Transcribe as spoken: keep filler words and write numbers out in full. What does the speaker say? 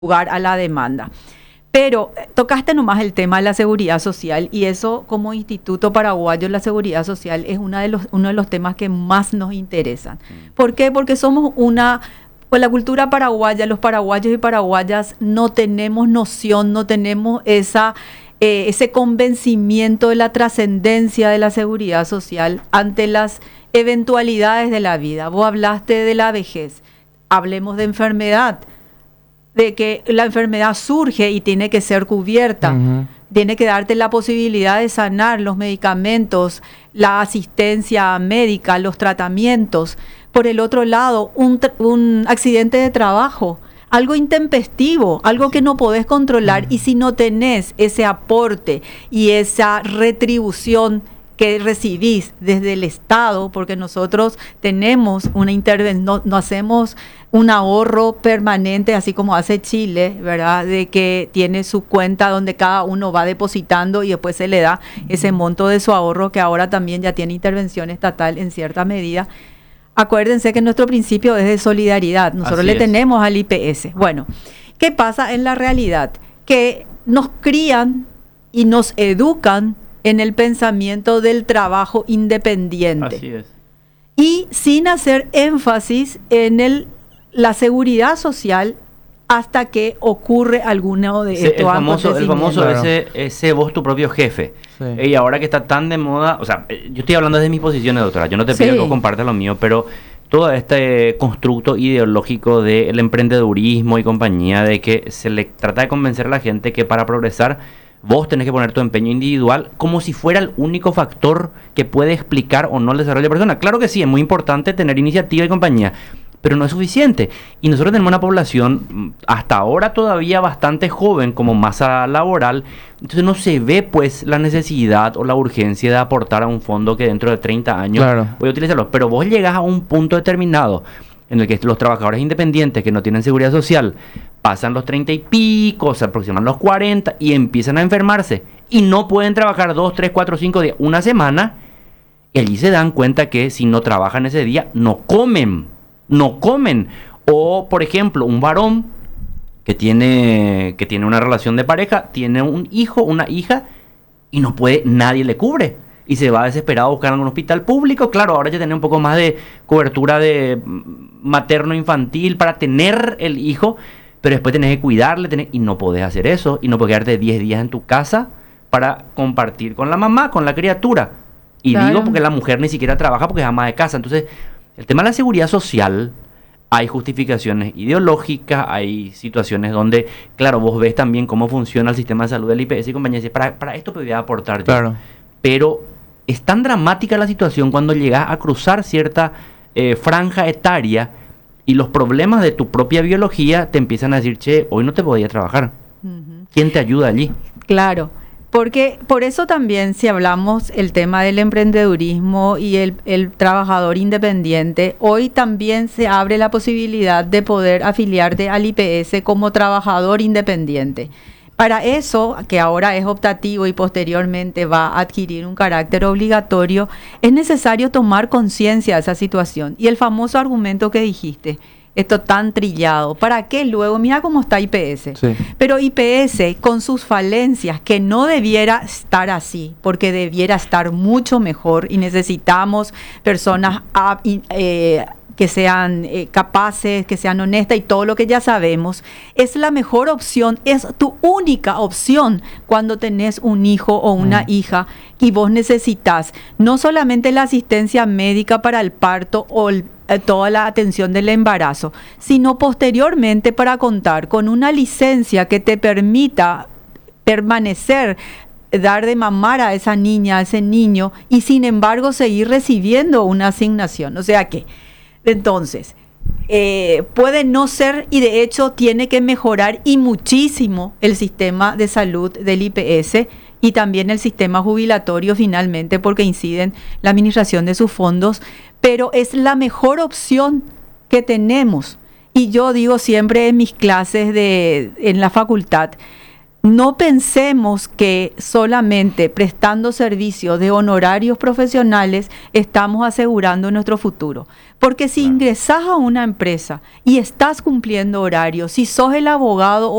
lugar a la demanda. Pero eh, tocaste nomás el tema de la seguridad social y eso como Instituto Paraguayo la Seguridad Social es una de los, uno de los temas que más nos interesan. ¿Por qué? Porque somos una, pues la cultura paraguaya, los paraguayos y paraguayas no tenemos noción, no tenemos esa, eh, ese convencimiento de la trascendencia de la seguridad social ante las eventualidades de la vida. Vos hablaste de la vejez, hablemos de enfermedad, de que la enfermedad surge y tiene que ser cubierta, uh-huh. Tiene que darte la posibilidad de sanar los medicamentos, la asistencia médica, los tratamientos. Por el otro lado, un, un accidente de trabajo, algo intempestivo, algo que no podés controlar, uh-huh. Y si no tenés ese aporte y esa retribución que recibís desde el Estado, porque nosotros tenemos una intervención, no, no hacemos un ahorro permanente, así como hace Chile, ¿verdad? De que tiene su cuenta donde cada uno va depositando y después se le da ese monto de su ahorro, que ahora también ya tiene intervención estatal en cierta medida. Acuérdense que nuestro principio es de solidaridad, nosotros así le es. Tenemos al I P S. Bueno, ¿qué pasa en la realidad? Que nos crían y nos educan en el pensamiento del trabajo independiente. Así es. Y sin hacer énfasis en el, la seguridad social hasta que ocurre alguno de sí, estos el famoso, el famoso claro. ese, ese vos tu propio jefe. Sí. Y ahora que está tan de moda, o sea, yo estoy hablando desde mis posiciones, doctora, yo no te pido sí. que vos compartas lo mío, pero todo este constructo ideológico del emprendedurismo y compañía, de que se le trata de convencer a la gente que para progresar vos tenés que poner tu empeño individual como si fuera el único factor que puede explicar o no el desarrollo de la persona. Claro que sí, es muy importante tener iniciativa y compañía, pero no es suficiente. Y nosotros tenemos una población hasta ahora todavía bastante joven como masa laboral, entonces no se ve pues la necesidad o la urgencia de aportar a un fondo que dentro de treinta años claro. voy a utilizarlo. Pero vos llegás a un punto determinado en el que los trabajadores independientes que no tienen seguridad social pasan los treinta y pico, se aproximan los cuarenta y empiezan a enfermarse y no pueden trabajar dos, tres, cuatro, cinco días, una semana, y allí se dan cuenta que si no trabajan ese día no comen, no comen. O por ejemplo, un varón que tiene, que tiene una relación de pareja, tiene un hijo, una hija y no puede, nadie le cubre. Y se va desesperado a buscar en un hospital público. Claro, ahora ya tiene un poco más de cobertura de materno-infantil para tener el hijo, pero después tenés que cuidarle, tenés, y no podés hacer eso, y no podés quedarte diez días en tu casa para compartir con la mamá, con la criatura. Y claro. digo porque la mujer ni siquiera trabaja porque es ama de casa. Entonces, el tema de la seguridad social, hay justificaciones ideológicas, hay situaciones donde, claro, vos ves también cómo funciona el sistema de salud del I P S y compañía. Para, para esto podría aportar. Claro. Pero es tan dramática la situación cuando llegas a cruzar cierta eh, franja etaria y los problemas de tu propia biología te empiezan a decir, che, hoy no te podía trabajar. Uh-huh. ¿Quién te ayuda allí? Claro, porque por eso también si hablamos el tema del emprendedurismo y el, el trabajador independiente, hoy también se abre la posibilidad de poder afiliarte al I P S como trabajador independiente. Para eso, que ahora es optativo y posteriormente va a adquirir un carácter obligatorio, es necesario tomar conciencia de esa situación. Y el famoso argumento que dijiste, esto tan trillado, ¿para qué luego? Mira cómo está I P S. Sí. Pero I P S con sus falencias, que no debiera estar así, porque debiera estar mucho mejor y necesitamos personas eh, que sean eh, capaces, que sean honestas y todo lo que ya sabemos, es la mejor opción, es tu única opción cuando tenés un hijo o una mm. hija y vos necesitas no solamente la asistencia médica para el parto o el, eh, toda la atención del embarazo, sino posteriormente para contar con una licencia que te permita permanecer, dar de mamar a esa niña, a ese niño y sin embargo seguir recibiendo una asignación. O sea que entonces, eh, puede no ser y de hecho tiene que mejorar y muchísimo el sistema de salud del I P S y también el sistema jubilatorio finalmente porque inciden la administración de sus fondos, pero es la mejor opción que tenemos. Y yo digo siempre en mis clases de, en la facultad, no pensemos que solamente prestando servicios de honorarios profesionales estamos asegurando nuestro futuro. Porque si Claro. ingresas a una empresa y estás cumpliendo horarios, si sos el abogado